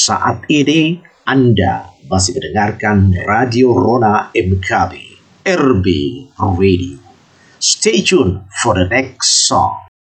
Saat ini Anda masih mendengarkan Radio Rona MKB, RB Radio. Stay tuned for the next song.